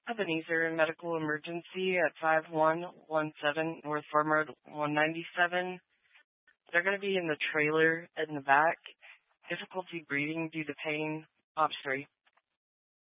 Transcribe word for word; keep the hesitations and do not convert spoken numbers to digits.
Ebenezer Medical Emergency at five one one seven North Farm Road one ninety-seven. They're going to be in the trailer in the back. Difficulty breathing due to pain. Ops three.